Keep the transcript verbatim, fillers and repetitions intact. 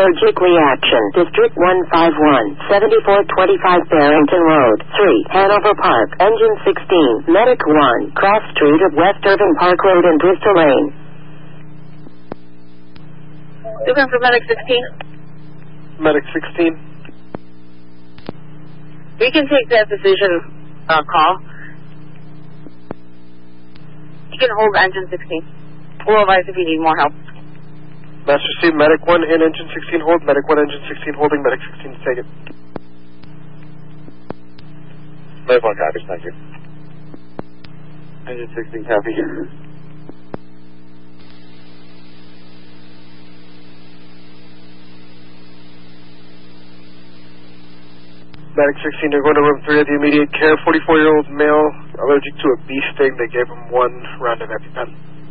allergic reaction. District one five one, seventy-four twenty-five Barrington Road, three, Hanover Park. Engine sixteen, Medic one, Cross Street of West Irving Park Road and Bristol Lane. Looking for Medic sixteen? Medic sixteen. We can take that decision uh, call. You can hold engine sixteen. We'll advise if you need more help. Master C, Medic one and Engine sixteen hold. Medic one, Engine sixteen holding. Medic sixteen take it. Medic one copies, thank you. Engine sixteen copy. Medic sixteen, they're going to room three at the immediate care. forty-four-year-old male, allergic to a bee sting. They gave him one round of EpiPen.